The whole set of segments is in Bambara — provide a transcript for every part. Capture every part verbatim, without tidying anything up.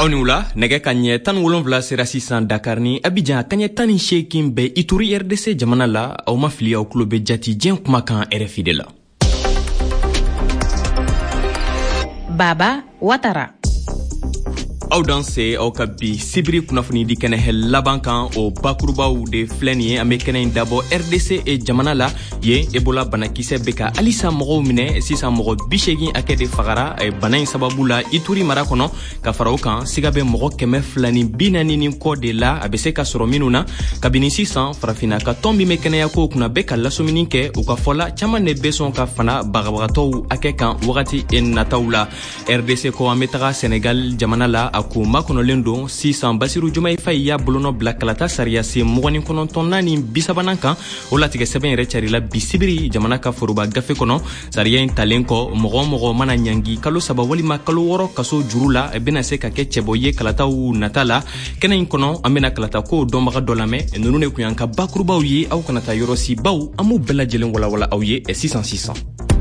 Onula nege kanye tan wolonvla sera sisan Dakar ni Abidjan kanye tan ni shekin be Ituri R D C jamana la aw ma fili aw kulo be jati jen kuma kan R F I de la. Baba Watara aw danse aw ka bi sibiri kunafoni di kɛnɛ hel laban kan o bakurubaw de filɛ nin ye an be kɛnɛ in dabɔ R D C e jamana la ye Ebola banakisɛ be ka alisa mɔgɔw minɛ sisan mɔgɔ bi segin akɛ de fagara bana in sababu la Ituri mara kɔnɔ ka fara o kan siga be mɔgɔ kɛmɛ fila ni bi naani ni kɔ de la a be se ka sɔrɔ minnu na kabini sisan farafina ka tɔn min be kɛnɛya ko kunna be ka lasomini kɛ u ka fɔla caman de be sɔn ka fana bagabagatɔw akɛ kan wagati nataw la R D C ko an be taga Senegal jamana la a ko makɔnɔlen don sisan Basiru Jumayi Fayi y'a bolonɔ bila kalata sariya se mɔgɔni kɔnɔntɔnna ni bisabanan kan o latigɛ sɛbɛn yɛrɛ carila bi sibiri jamana ka foroba gafe kɔnɔ sariya in talen kɔ mɔgɔ mɔgɔ mana ɲangi kalo saba walima kalo wɔɔrɔ kaso juru la bena se ka kɛ cɛbɔ ye kalataw nata la kɛnɛ in kɔnɔ an bena kalata ko dɔnbaga dɔ lamɛn nunu ne kun y'an ka bakurubaw ye aw kana ta yɔrɔ si baw an b'u bɛɛ lajɛlen walawala aw ye sisan sisan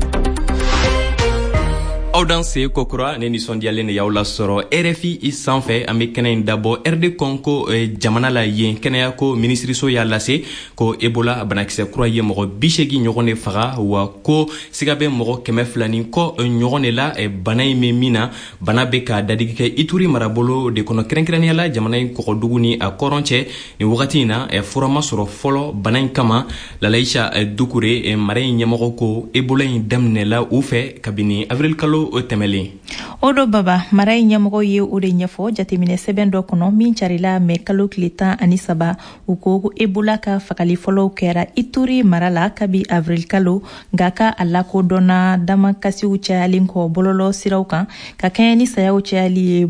aw danse kokura ne nisɔndiyalen de y'aw lasɔrɔ R F I sanfɛ an be kɛnɛ in dabɔ R D Congo jamana la yen kɛnɛya ko minisiriso y'a lase ko Ebola banakisɛ kura ye mɔgɔ bi segin ɲɔgɔn de faga wa ko siga be mɔgɔ kɛmɛ fila ni kɔ ɲɔgɔn de la bana in be min na bana be ka dadigi kɛ Ituri marabolo de kɔnɔ kɛrɛnkɛrɛnnenya la jamana in kɔgɔdugu ni a kɔrɔn cɛ ni wagati in na fura ma sɔrɔ fɔlɔ bana in kama Lalaisha Dukure mara in ɲɛmɔgɔ ko Ebola in daminɛla u fɛ kabini avril kalo o tɛmɛlen o do baba mara in ɲɛmɔgɔ ye o de ɲɛfɔ jateminɛ sɛbɛn dɔ kɔnɔ min carila mɛ kalo tile tan ani saba u ko Ebola ka fagali fɔlɔw kɛra Ituri mara la kabi avril kalo nka ka a lakodɔnna damakasiw cayalen kɔ bɔlɔlɔ siraw kan ka kɛɲɛ ni sayaw cayali ye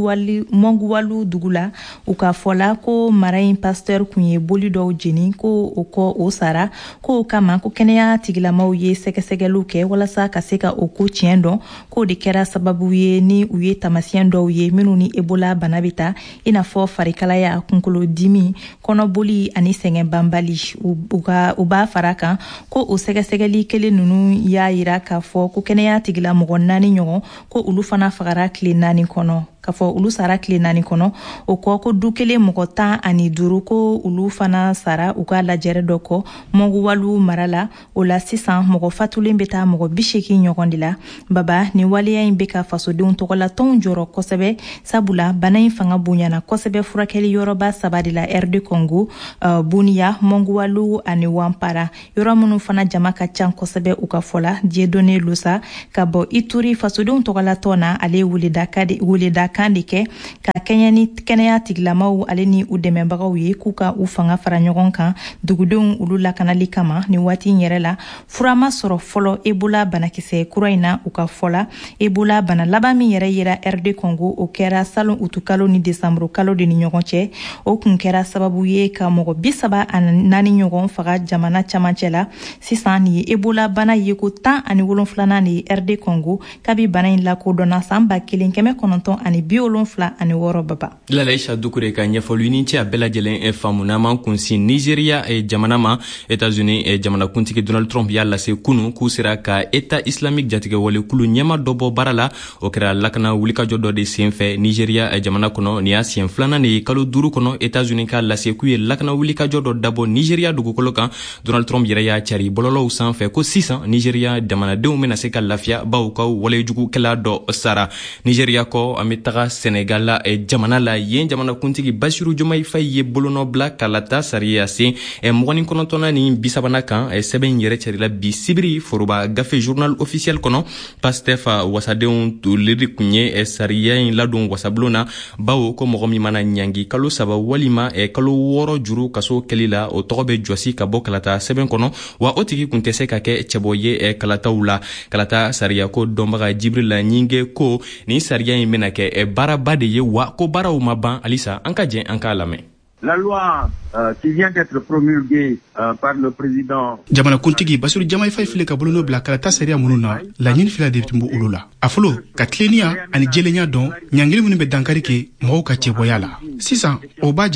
Mɔnguwalu dugu la u ka fɔla ko mara in pasteur kun ye boli dɔw jeni ko o kɔ o sara ko o kama ko kɛnɛya tigilamaw ye sɛgɛsɛgɛliw kɛ walasa ka se ka o ko tiɲɛ dɔn ko de kɛra sababu ye ni u ye tamasiyɛn dɔw ye minnu ni Ebola bana bɛ ta i n'a fɔ farikalaya kunkolo dimi kɔnɔboli ani sɛgɛn banbali u ka u b'a fara kan ko o sɛgɛsɛgɛli kelen ninnu y'a yira k'a fɔ ko kɛnɛya tigila mɔgɔ naani ɲɔgɔn ko olu fana fagara tile naani kɔnɔ k'a fɔ olu sara tile naani kɔnɔ o kɔ ko du kelen mɔgɔ tan ani duuru ko olu fana sara u ka lajɛrɛ dɔ kɔ Mɔnguwalu mara la o la sisan mɔgɔ fatulen bɛ taa mɔgɔ bi seegin ɲɔgɔn de la baba ni waleya in bɛ ka fasodenw tɔgɔlatɔnw jɔrɔ kosɛbɛ sabula bana in fanga bonyana kosɛbɛ furakɛli yɔrɔba saba de la R D Congo uh, Bunia Mɔnguwalu ani Wampara yɔrɔ minnu fana jama ka ca kosɛbɛ u ka fɔla Dieudonné Lusa ka bɔ Ituri fasodenw tɔgɔlatɔn na ale weleda weleda kan de kɛ ka kɛɲɛ ni kɛnɛya tigilamaw ale ni u dɛmɛbagaw ye k'u ka u fanga fara ɲɔgɔn kan dugudenw olu lakanali kama ni waati in yɛrɛ la fura ma sɔrɔ fɔlɔ Ebola banakisɛ kura in na u ka fɔla Ebola bana laban min yɛrɛ yera R D Congo o kɛra salon utu kalo ni desanburu kalo de ni ɲɔgɔn cɛ o kun kɛra sababu ye ka mɔgɔ bi saba ani naani ɲɔgɔn faga jamana camancɛ la sisan ni ye Ebola bana ye ko tan ani wolonfilanan de ye R D Congo kabi bana in lakodɔnna san ba kelen kɛmɛ kɔnɔntɔn ani bi wolonfila ani wɔɔrɔ baba Lalaisha Dukure ka ɲɛfɔli ni cɛ a bɛɛ lajɛlen faamu n'a man kunsi Nigeria jamana ma États-Unis jamana kuntigi Donald Trump y'a lase kunu k'u sera ka État islamique jatigɛ wale kulu ɲɛma dɔ bɔ baara la o kɛra lakana wulikajɔ dɔ de senfɛ Nigeria jamana kɔnɔ ni y'a siɲɛ filanan de ye kalo duuru kɔnɔ États-Unis ka lase k'u ye lakana wulikajɔ dɔ dabɔ Nigeria dugukolo kan Donald Trump yɛrɛ y'a cari bɔlɔlɔw sanfɛ ko sisan Nigeria jamanadenw bena se ka lafiya baw ka walejugukɛla dɔ sara Nigeria kɔ an be taga Senegal la jamana la yen jamana kuntigi Basiru Jumayi Fayi ye bolonɔ bila kalata sariya sen mɔgɔni kɔnɔntɔnna ni bisabana kan sɛbɛn yɛrɛ carila bi sibiri foroba gafe journal officiel kɔnɔ Pastef wasadenw tuliri kun ye sariya in ladon wasabulon na bawo ko mɔgɔ min mana ɲangi kalo saba walima kalo wɔɔrɔ juru kaso kɛli la o tɔgɔ bɛ jɔsi ka bɔ kalata sɛbɛn kɔnɔ wa o tigi kun tɛ se ka kɛ cɛbɔ ye kalataw la kalata sariya ko dɔnbaga Jibrila Ɲinge ko ni sariya in bena kɛ baaraba de ye wa ko baaraw ma ban halisa an ka jɛn an k'a lamɛn. La loi euh, qui vient d'être promulguée euh, par le président jamana kuntigi Basiru Jumayi Fayi file ka bolonɔ bila kalata sariya minnu na laɲini fila de tun b'olu la a fɔlɔ ka tilennenya ani jɛlenya dɔn ɲangili minnu bɛ dankari kɛ mɔgɔw ka cɛbɔya la sisan o b'a jira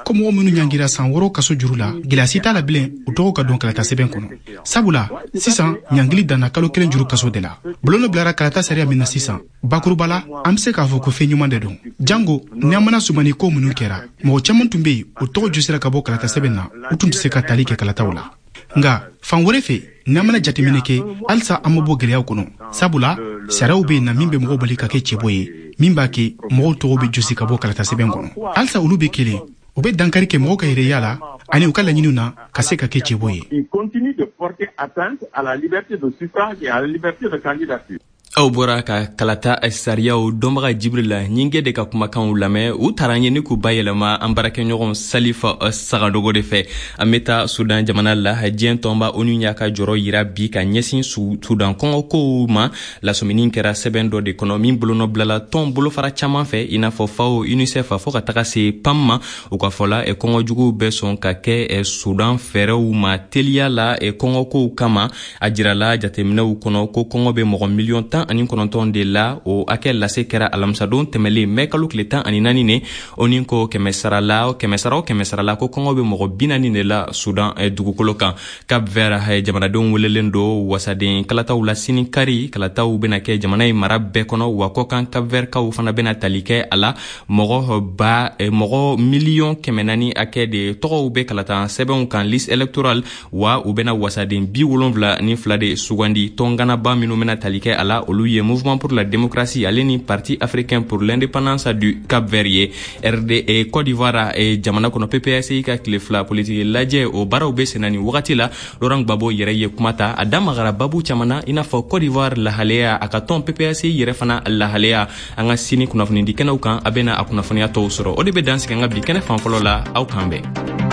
ko mɔgɔ minnu ɲangira san wɔɔrɔ kaso juru la gɛlɛyasi t'a la bilen u tɔgɔ ka dɔn kalata sɛbɛn kɔnɔ sabula sisan ɲangili danna kalo kelen juru kaso de la bulon dɔ bilara kalata sariya min na sisan bakuruba la an be se k'a fɔ ko fɛn ɲuman de don jango ni an mana sumani ko minnu kɛra mɔgɔ caman tun be yen o tɔgɔ ju sera ka bɔ kalata sɛbɛn na u tun tɛ se ka tali kɛ kalataw la nga fan wɛrɛ fɛ ni an mana jateminɛ kɛ halisa an ma bɔ gɛlɛyaw kɔnɔ sabula sariyaw be yen na min be mɔgɔw bali ka kɛ cɛbɔ ye min b'a kɛ mɔgɔw tɔgɔ be josi ka bɔ kalata sɛbɛn kɔnɔ halisa olu be kelen o be dankari kɛ mɔgɔw ka yɛrɛya la ani u ka laɲiniw na ka se ka kɛ cɛbɔ ye. Il continue de porter atteinte à la liberté de suffrage et à la liberté de candidature. aw bɔra ka kalata sariyaw dɔnbaga jibrila ɲinge de ka kumakanw lamɛn u taara n ye ni k'u bayɛlɛma an baarakɛɲɔgɔn salifa sagadogo de fɛ an be taa sudan jamana la diɲɛ tɔnba onu y'a ka jɔrɔ yira bi ka ɲɛsin sudan kɔngɔkow ma lasɔminin kɛra sɛbɛn dɔ de kɔnɔ min bolonɔ bilala tɔn bolofara caman fɛ i n'a fɔ fao unicef fɔ ka taga se pam ma u ka fɔla kɔngɔjuguw bɛ sɔn ka kɛ sudan fɛɛrɛw ma teliya la kɔngɔkow kama a jirala jateminɛw kɔnɔ ko kɔngɔ be mɔgɔ miliyɔn tan ani kɔnɔntɔn de la o akɛ lase kɛra alamisadon tɛmɛlen mɛ kalo tile tan ani naani ne o ni ko kɛmɛ sara la kɛmɛ sara o kɛmɛ sara la ko kɔngɔ be mɔgɔ bi naani de la sudan dugukolo kan cap vert jamanadenw welelen do wasaden kalataw la sini kari kalataw bena kɛ jamana ye mara bɛɛ kɔnɔ wa kɔ kan cap vert kaw fana bena tali kɛ a la mɔgɔ ba mɔgɔ miliyɔn kɛmɛ naani akɛ de tɔgɔw be kalata sɛbɛnw kan liste électorale wa u bena wasaden bi wolonwula ni fila de sugandi tɔnganaba minnu bena tali kɛ a la olu ye mouvement pour la démocratie ale ni parti africain pour l'indépendance du cap vert ye R D et Côte d'Ivoire et jamana kono P P S ka tile fila politique lajɛ o baaraw be senani wagati la Laurent Gbagbo yɛrɛ ye kumata a damagara babu camana i n'a fɔ Côte d'Ivoire lahaleya a ka tɔn P P S yɛrɛ fana lahaleya an ka sini kunnafonidi kɛnɛw kan a bena a kunnafoniya tɔw sɔrɔ o de be dansigi an ka bi kɛnɛ fanfɔlɔ la aw kan bɛn.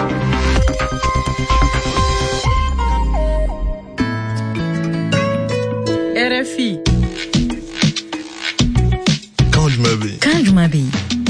R F I Quand je m'habille. Quand je m'habille.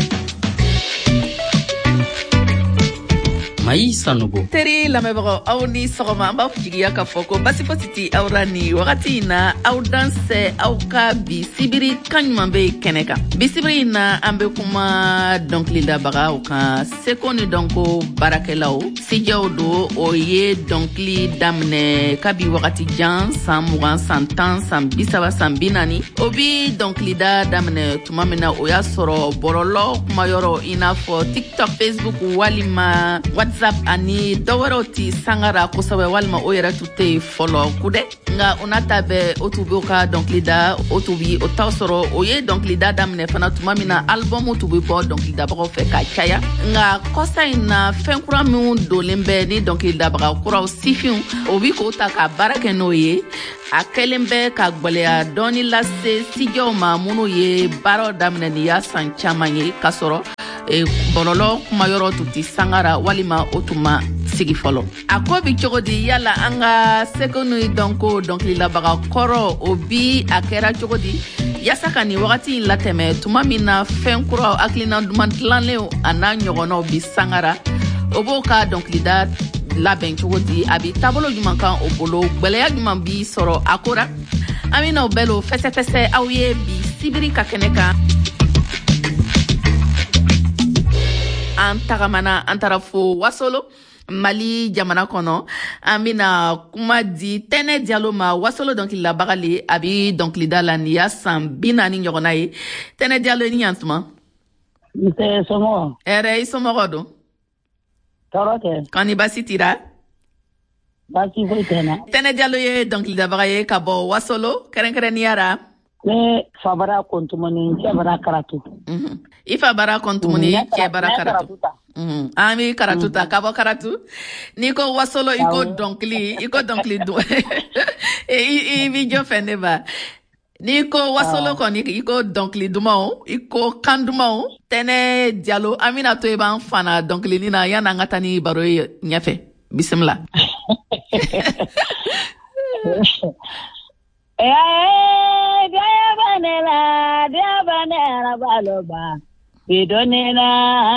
Maï Sanogo. Teri lamɛbagaw aw ni sɔgɔma an b'a jigiya k'a fɔ ko basi fosi tɛ aw ra ni wagati in na aw dansɛ aw ka bi sibiri kan ɲuman bɛ kɛnɛ kan bi sibiri in na an bɛ kuma dɔnkilidabagaw kan seko ni dɔnko baarakɛlaw sijɛw do o ye dɔnkili daminɛ kabi wagati jan san mugan san tan san bi saba san bi naani o bi dɔnkilida daminɛ tuma min na o y'a sɔrɔ bɔlɔlɔ kumayɔrɔ i n'a fɔ tiktok facebook walima whatsapp ani dɔwɛrɛw ti sangara kosɛbɛ walima o yɛrɛ tun tɛ fɔlɔ kudɛ nka o n'a ta bɛɛ o tun b'o ka dɔnkilida o tun bi o t'aw sɔrɔ o ye dɔnkilida daminɛ fana tuma min na albɔmu tun bɛ bɔ dɔnkilidabagaw fɛ ka caya nka kɔsa in na fɛn kura minnu donnen bɛ ni dɔnkilidabaga kuraw sifinw o bi k'o ta ka baara kɛ n'o ye a kɛlen bɛ ka gwɛlɛya dɔɔni lase sijɛw ma minnu ye baaraw daminɛ nin y'a san caman ye k'a sɔrɔ bɔlɔlɔ kumayɔrɔ tun tɛ sangara walima o tun ma sigi fɔlɔ a ko bi cogo di yala an ka seko ni dɔnko dɔnkililabaga kɔrɔ o bi a kɛra cogo di yasa ka nin wagati in latɛmɛ tuma min na fɛn kuraw hakilina duman dilanlenw a n'a ɲɔgɔnnaw bi sangara o b'o ka dɔnkilida labɛn cogo di a bi taabolo ɲuman kan o bolo gwɛlɛya ɲuman bi sɔrɔ a ko ra an bɛna o bɛɛ lo fɛsɛfɛsɛ aw ye bi sibiri ka kɛnɛ kan an tagamana an taara fo wasolo mali jamana kɔnɔ an bɛna kuma di tɛnɛ jalo ma wasolo dɔnkililabaga le a bi dɔnkilida la nin y'a san bi naani ɲɔgɔnna ye tɛnɛ jalo ni yantuma nse somɔgɔ hɛrɛ i somɔgɔ don tɔɔrɔ tɛ kɔni basi tira basi foyi tɛ na tɛnɛ jalo ye dɔnkilidabaga ye ka bɔ wasolo kɛrɛnkɛrɛnnenya ra ne fa bara kɔntumuni cɛ bara karatu i fa bara kɔntumuni cɛ bara karatu an bɛ karatu ta ka bɔ karatu n'i ko wasolo i ko dɔnkili i ko dɔnkili dun i b'i jɔ fɛ ne ba n'i ko wasolo kɔni i ko dɔnkili dumanw i ko kan dumanw tɛnɛ jalo an bɛna to i b'an fana dɔnkilinin na yan'an ka taa ni baro ye ɲɛfɛ bisimila. Eh, dia banela, dia banela baloba. Bidonela.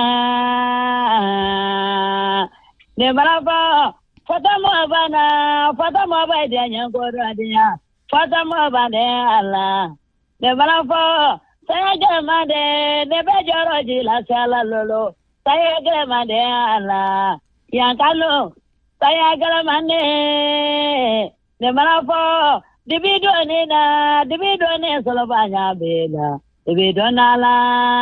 Ne baraba, fatama bana, fatama ba dia nyangora dia. Fatama bana ala. Ne baraba, saya jamade, ne bejoro jila sala lolo. saya galamande ala yankalo saya galamande ne marafo dibido ne na dibido ne solo banya bela dibido nala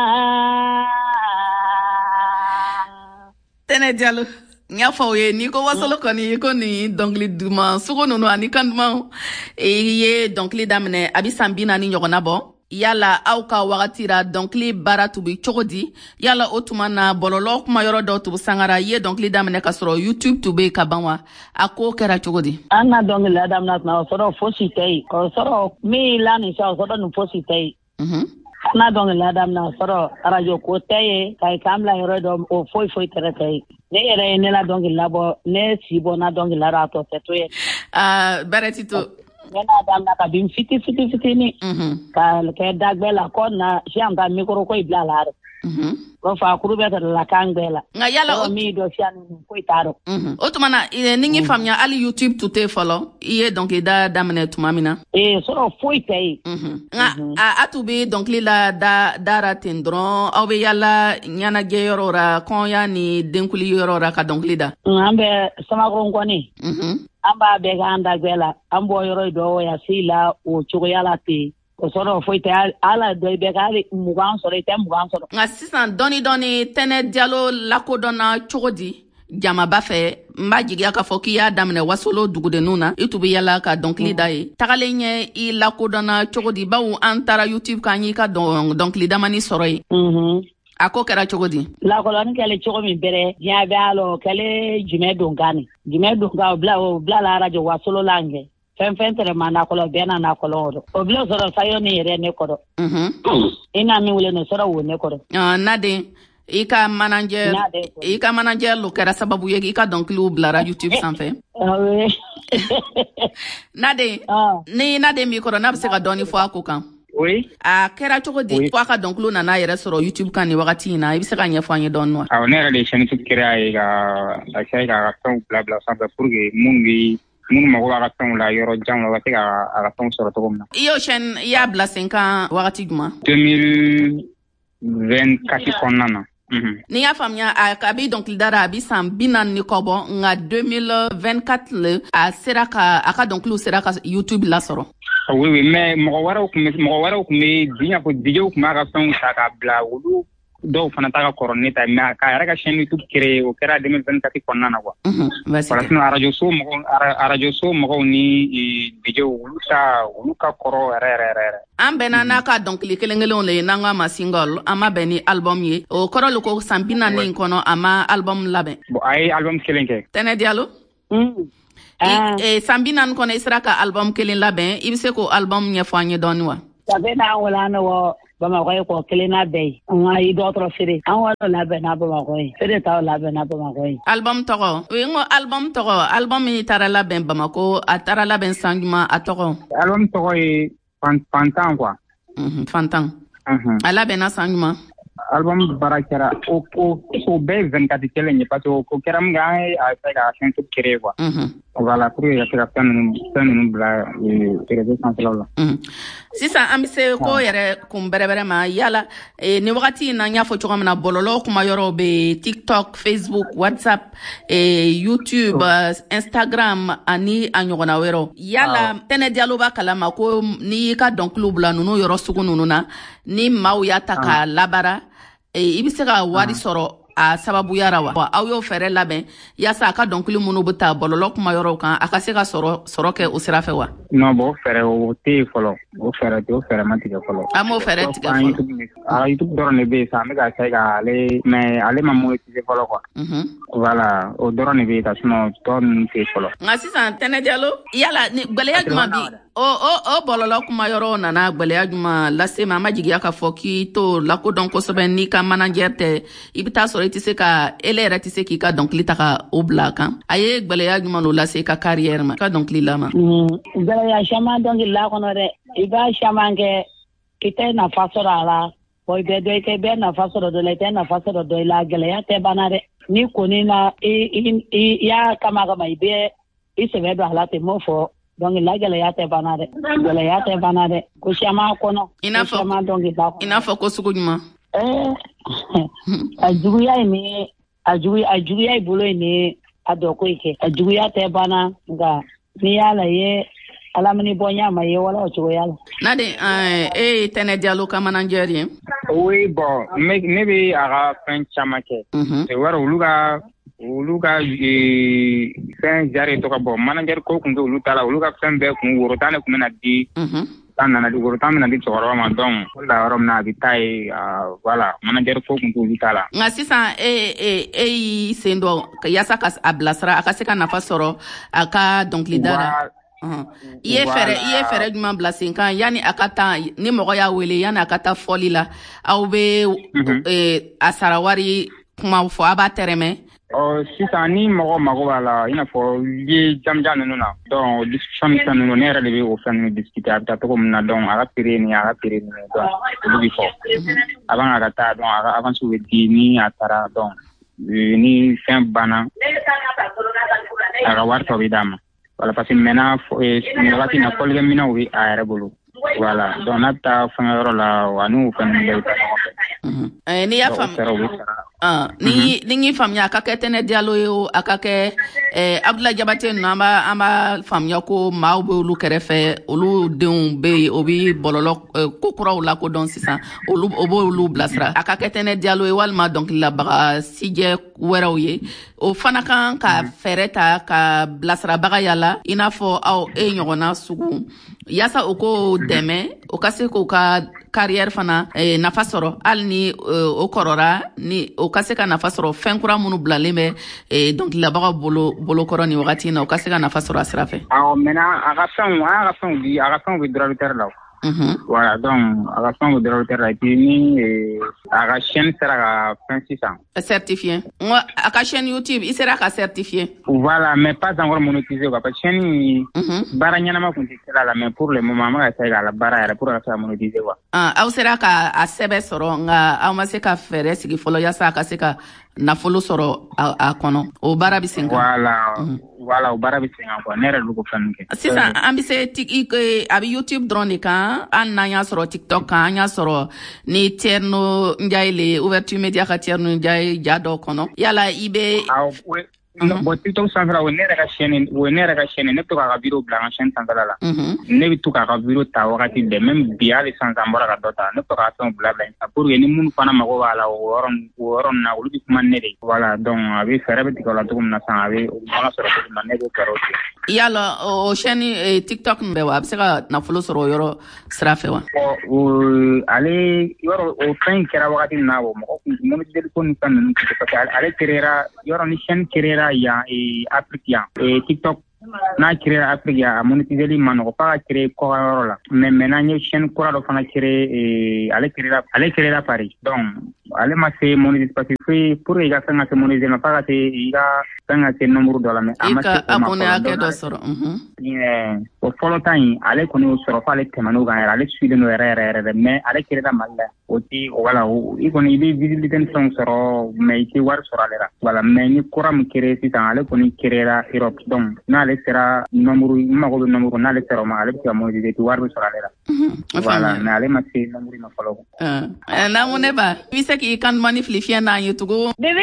Tene Diallo nya fawe ni ko wasolo ko ni ko ni dongli duma sugo no ani kanduma e ye dongli damne abi sambina ni nyogona bo yala auka wagatira dongli bara tubi chogodi yala otumana bololo kuma yoro do tubu sangara ye dongli damne kasro YouTube tube kabanwa ako kera chogodi anna dongli adamna na soro fosi tay ko soro mi lani sha soro no fosi tay mhm na dongli adamna soro radio ko tay kai kamla yoro do o foi foi tere tay ne ere ne la dongli labo ne sibo na dongli la rato tetwe ah baratito Nena damna ka bim fiti fiti fiti ni. Mhm. Ka ke dagbela ko na shiamba mikro ko ibla la. Mhm. Ko fa kuru beta la kangbela. Nga yala o mi do fian ko itaro. Mhm. Otumana ningi famnya ali YouTube tute follow. Iye donc da damne tumamina. Eh so foi tay. Mhm. Nga atubi donc lila da dara tendron awbe yala nyana geyorora konya ni denkuli yorora ka donc lida. Ambe sama ko ngoni. Mhm. Amba be ganda gwela ambo yoro do ya sila o chugo yala ti o soro foi te ala do be gali mugan soro te mugan soro nga sisan doni doni Tene Diallo lakodona chogodi jama bafe mba jigiya ka foki ya damne wasolo dugude nuna itubi yala ka donkli dai tagalenye I lakodona chogodi bawu antara YouTube kanyi ka don donkli damani soroi mhm ako kera chogodi la kolon kele chogo mi bere nya be alo kele jume dongani jume donga bla o bla la radio wasolo lange fen fen tere mana kolo bena na kolo o bla soro sayo ni re ne kodo mhm ina mi wule no soro wo ne kodo ah nade ika manager ika manager lo kera sababu ye ika donkli blara YouTube sanfe awe nade ni nade mi kodo na bse ka doni fo akokan Oui. A kera chogo di kwa ka donc lu na na yere soro YouTube kan ni wakati na ibise ka nyefo anye don no. Ah on est les chaînes tout créé ga la chaîne ga ton bla bla ça pour que mun bi mun ma ko ga ton la yoro jam la wati ga ga ton soro to komna. Iyo chaîne ya bla cinq wakati juma. deux mille vingt-quatre konnana. Mhm. Ni ya famnya a kabi donc lidara abi sam binan ni kobo nga deux mille vingt-quatre le a seraka aka donc lu seraka YouTube la soro. Oui, oui, mais mon wara ko mo wara ko me dinya ko dijo ko ma ga son ta ka bla wulu do fana ta ka corona ta ma ka ra ka chaîne YouTube créé o kera deux mille vingt-quatre konnana quoi. Mhm. Vas-y. Parce que radio so mo radio so mo ni dijo wulu ta wulu ka koro re re re. An bena na ka donc li kelengelon le nanga ma single ama beni album ye o koro lo ko sampina ni kono ama album labe. Bo ay album kelenke. Tene Diallo? mhm Ah. E sambinan kono israka album kelin laben ibse ko album nya fanye donwa tabe na wala no wo bama ko ko kelina be nga I do tro fere an wala la be na bama ko fere ta la be na bama ko album togo wingo album togo album ni tara laben bama ko atara laben sanguma atogo Album to est pantan quoi. mhm fantan Mhm. ala ben na sanguma Album barakera o o o be vingt-quatre kelenye parce que ko keram ga a ta ga chaîne tout créé quoi. mhm Voilà, pour y faire plein de plein de bla et central là. mhm sisa ambise ko yere kum berebere ma yala e ni wakati na nyafo choko na bololo kuma yoro be TikTok, Facebook, WhatsApp, e YouTube, uh, Instagram ani anyogona wero yala oh. Tene Diallo ba kalama ko ni ka donc club la nunu yoro sugu nunu na ni mau ya taka ah. labara e ibise ka wari ah. soro a sababu yara wa aw yo fere laben yasa ka donkili munu buta bololo kuma yoro kan aka se ka soro soro ke usira fe wa no bo fere o te folo o fere te o fere mantika folo amo fere tika folo a YouTube dorone be sa me ka sai ga ale me ale mamu ti folo quoi mhm voilà o dorone be ta sino ton te folo ngasi san Tene Diallo yala ni gbele ya juma bi o o o bololo kuma yoro na na gbele ya juma la se mama jigi aka foki to la ko don ko soben ni ka manager te ibita soro ti se ka ele era ti se ki ka donc li taka o blaka aye gbele ya juma no la se ka carrière ma ka donc li lama mhm gbele ya shama donc la kono re iba shama nge kite na fasora la boy be de ke be na fasora do le te na fasora do la gbele ya te banare ni koni na i ya kama kama ibe i se be do ala te mo fo donc la gele ya te banare gele ya te banare ko shama kono ina fo shama donc la ina fo ko sugu juma eh a juguya ni a juguya a juguya bolo ni a doko ike a juguya te bana nga ni yala ye alamni bonya ma ye wala o juguya nade eh tene dialo ka manager oui bon mais ne be aga fen chamake e wara uluga uluga e fen jare to ka bon manager ko kungo ulutala uluga fen be kun woro tane kumena di tanana di woro tane na di choro ma don la rom na bitai voilà manager ko kungo ulutala nga sisa e e e sendo yasa ka ablasra akaseka nafa soro aka donc lidara iye fere iye fere juma blasin kan yani akata ni mogo ya wele yani akata foli la aw be eh asarawari kuma fo aba tereme o sisa ni mogo mago bala ina fo ye jamja nunu na donc discussion tan nunu ne rele be o fan discuter abta to kom na donc aga pire ni aga pire ni donc lu bi fo avant aga ta donc aga avant su wedi ni atara donc ni fin bana aga warto bidama voilà parce que maintenant ni wati na kolga mina wi ayara bulu voilà donc nata fangaro la wanu fan eh ni ya fam ah ni ni fam ya ka ketene dialo yo akake eh Abdullah Jabate namba amba fam ya ko mawbe lu kerefe olu deun be obi bololo ko kura la ko don sisa olu obo lu blasra akake tene dialo yo walma donc la baga sije werawe o fana kan ka fereta ka blasra baga yala inafo aw e nyogona sugu yasa oko deme o kase ko ka carrière fana eh, nafa soro alni uh, o korora ni o kase ka nafa soro fenkura munu blaleme eh, donc la baga bolo bolo koroni wakati na o kase ka nafa soro asrafe ah mena aga son aga son di aga son bi droiter la mhm voilà donc aga son bi droiter la ni aga chaîne sera vingt-six ans certifié moi aka chaîne YouTube il sera ka certifié voilà mais pas encore monétisé quoi parce que chaîne bara nyana ma kunti la mais pour le moment ma ka la bara era pour ka monétiser quoi ah aw sera ka a sebe soro nga aw ma se ka fere sigi folo ya sa ka se ka na folo soro a kono o bara bisinga voilà voilà o bara bisinga quoi nere lu ko fanke sisa ambise tik abi YouTube drone kan an na ya soro TikTok kan ya soro ni terno njaile ouverture media ka terno njai jado kono yala ibe no bo TikTok sanfra o nere ka chaîne o nere ka chaîne ne to ka video blanc chaîne sanfra la ne bi to ka video ta wakati de même bien les sans ambora ka dota ne to ka son blabla pour ni mun fana mago wala o woron woron na ulu bi kuma ne de voilà donc abi fere bi ko la to na san abi o na soro ko man ne ko karoti yala o chaîne TikTok be wa bi se ka na follow soro yoro srafe wa o ale yoro o fen kera wakati na wo mo ko mo de ko ni tan ni ko ka ale kerera yoro ni chaîne kerera ya e africain e TikTok na créer africain a monétiser li man ko pas créer ko la mais maintenant ni chaîne ko do fana créer e ale créer ale créer à Paris donc ale ma se monétiser parce que pour il a fait ma monétiser ma pas il a fait un nombre de dollars mais ama se abonné à que do soro mhm eh o follow time ale ko no soro fa ale temano ga ale suide no rere mais ale créer da mal o ti wala o iko ni bi visibilité son soro mais ti war soro ale ra voilà mais ni kuram créer si tan ale ko ni créer Europe donc na ale sera nombre mago be nombre na ale sera ma ale ti mo di ti war soro ale ra voilà na ale ma se nombre ma follow eh na mo ne ba ki kan maniflifia na yutugo bibi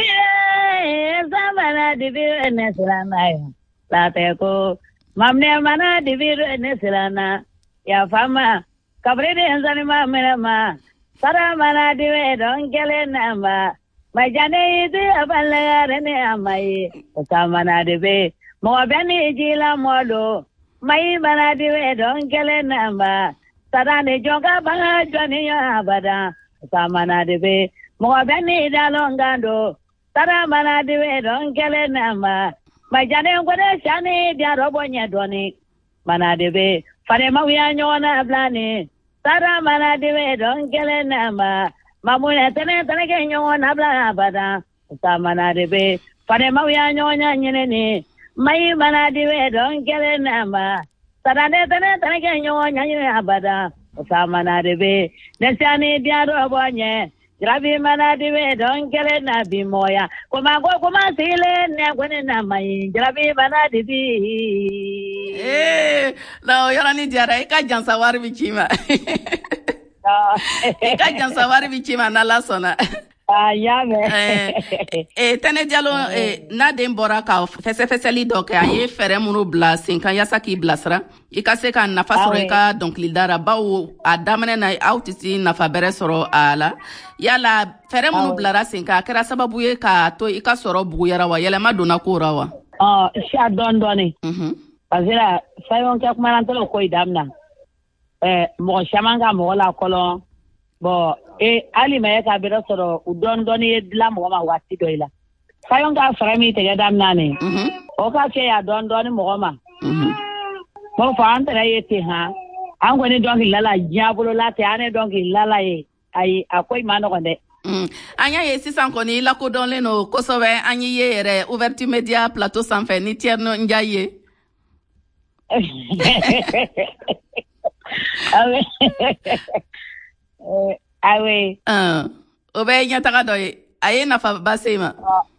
zamana dibi enesilana la teko mamne mana dibi enesilana ya fama kabre de enzani ma mena sara mana dibi don gele namba majane idi aballa rene amai samana dibi mo bani jila modo mai mana dibi don gele namba sara ne jonga banga jani ya abada samana dibi mo bani dalongando tara mana diwe don kele nama majane ngode chani dia robonya doni mana diwe fare mawiya nyona blani tara mana diwe don kele nama mamuna tene tene ke nyona bla bada ta mana diwe fare mawiya nyonya nyene ni mai mana diwe don kele nama tara ne tene tene ke nyonya nyene abada ta mana diwe ne chani dia robonya Gravi mana diwe don kele na bi moya kuma go kuma sile ne gwene na mai gravi mana divi eh na yora ni diara ka jansa war bi chima ka jansa war bi chima na la sona Ah, ya me. Eh, eh, Tene Diallo, eh, na den bora ka fɛsɛfɛsɛli dɔ kɛ a ye fɛɛrɛ minnu bila sen kan yasa k'i bilasira i ka se ka nafa sɔrɔ i ka dɔnkilidara bawo a daminɛ na aw tɛ se nafa bɛrɛ sɔrɔ a la yala fɛɛrɛ minnu bilara sen kan a kɛra sababu ye k'a to i ka sɔrɔ buguyara wa yɛlɛma donna ko ra wa? Ɔ siya dɔɔni dɔɔni. Parce que fɛn kɛ kuma na tɔlɔ ko i damina. Eh, mɔgɔ caman ka mɔgɔ la kɔlɔn. Bon, e ali ma ka bɛrɛ sɔrɔ u dɔɔni dɔɔni ye dilan mɔgɔ ma waati dɔ i la. Fɛn ka fɛɛrɛ min tigɛ damina ne. O ka kɛ ya dɔɔni dɔɔni mɔgɔ ma. Bon, fa an tɛrɛ ye ten han. An kɔni dɔnkilida la diɲɛ bolo la ten an ne dɔnkilida la ye. Ayi, a ko i ma nɔgɔn dɛ. An y'a ye sisan kɔni i lakodɔnlen no kosɛbɛ an y'i ye yɛrɛ Ouverture Media plateau sanfɛ ni Thierno Ndiaye ye. Awe. Ah, o bɛ ɲɛtaga dɔ ye. A ye nafa ba se ma.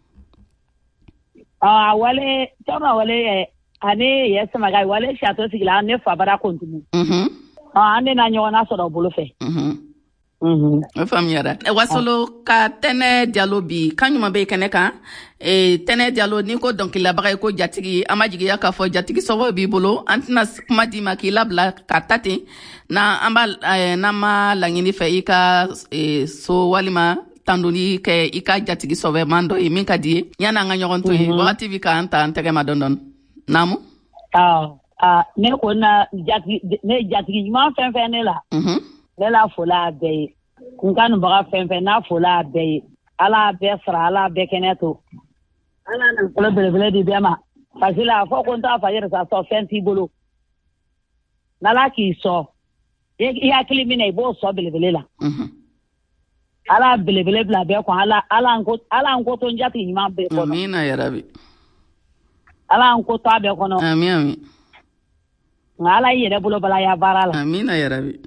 Ah, wale, tɔma wale ani ye samaga wale chateau sigila ne fa bara kontinu. Mhm. Ah, ande na ɲɔgɔn sɔrɔ bolo fɛ. Mhm. Mhm. O faamuyara. Wasolo ka Tɛnɛ Diallo bi kan ɲuman bɛ kɛnɛ kan. Eh, Tɛnɛ Diallo ni ko dɔnkilabaga ye ko jatigi an ma jigiya k'a fɔ jatigi sɔgɔ b'i bolo an tɛna kuma d'i ma k'i labila ka ta ten na an b'a n'an ma laɲini fɛ i ka so walima tandoni kɛ i ka jatigi sɔbɛman dɔ ye min ka di ye yan'an ka ɲɔgɔn to ye wagati bi k'an ta an tɛgɛ ma dɔn dɔn naamu. Ah, ne ko na jatigi ne jatigi ɲuman fɛn fɛn ne la. Mhm. Ne la fola bɛɛ ye kun kanubaga fɛn fɛn n'a fola bɛɛ ye ala bɛɛ sara ala bɛɛ kɛnɛ to ala na kolo belebele di bɛɛ ma parce que la fɔ ko n t'a fa yɛrɛ sa sɔ fɛn t'i bolo n'ala k'i sɔ i hakili min na i b'o sɔ belebele la ala belebele bila bɛɛ kɔn ala ala ko ala ko to n jatigi ɲuman bɛɛ kɔnɔ amina yarabi ala ko to a bɛɛ kɔnɔ amin amin nka ala i yɛrɛ bolo bala ya baara la amina yarabi.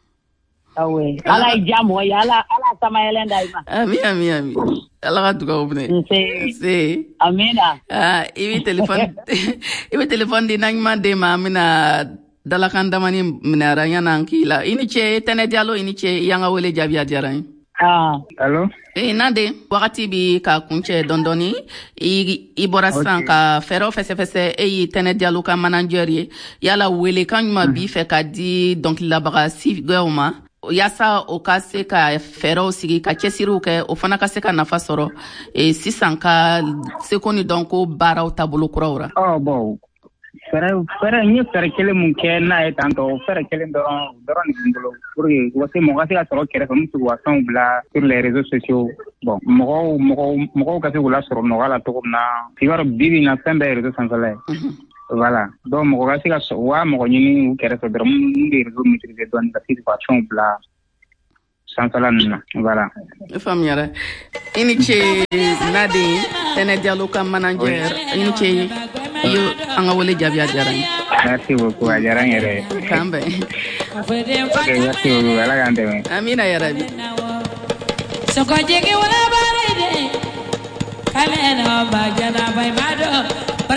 Awe, ala ijamo ya ala ala sama yelenda ima. Ami ami ami. Ala ka dugawu minɛ. Nse. Nse. Amina. Ah, i bɛ téléphone i bɛ téléphone di na ɲuman den ma an bɛna dalakan damani minɛ ara yan'an k'i la. I ni ce Tɛnɛ Diallo i ni ce i y'an ka wele jaabi a diyara n ye. Ah. Allo. Eh, Nade, wagati bi ka kuncɛ dɔndɔni i i bɔra sisan ka fɛɛrɛw fɛsɛfɛsɛ e ye Tɛnɛ Diallo ka manager ye yala wele kan ɲuman b'i fɛ ka di dɔnkililabaga sigɛw ma yasa o ka se ka fɛɛrɛw sigi ka cɛsiriw kɛ o fana ka se ka nafa sɔrɔ eh, sisan ka seko ni dɔnko baaraw taabolo kuraw ra. Oh bon. Fɛrɛ fɛrɛ n ye fɛrɛ kelen mun kɛ n'a ye tantɔ fɛrɛ kelen dɔrɔn dɔrɔn de bɛ n bolo pour que u ka se mɔgɔ ka se ka sɔrɔ kɛrɛfɛ min bɛ se k'u ka fɛnw bila sur les réseaux sociaux bon mɔgɔw mɔgɔw mɔgɔw ka se k'u lasɔrɔ nɔgɔya la cogo min na i b'a dɔn bi bi in na fɛn bɛɛ ye réseau sanfɛla ye voilà donc mɔgɔ ka se ka u ka mɔgɔ ɲini u kɛrɛfɛ dɔrɔn mun bɛ réseau maîtriser dɔɔni ka se k'u ka fɛnw bila sanfɛla ninnu na voilà. I faamuyara i ni ce Nade Tɛnɛ Diallo ka manager i ni ce i ye an ka wele jaabi a diyara n ye. Merci beaucoup a diyara n yɛrɛ. K'an bɛn. Ok merci beaucoup ala k'an dɛmɛ. Amina yarabi. Sokojigi wala bare de kale na ba jana ba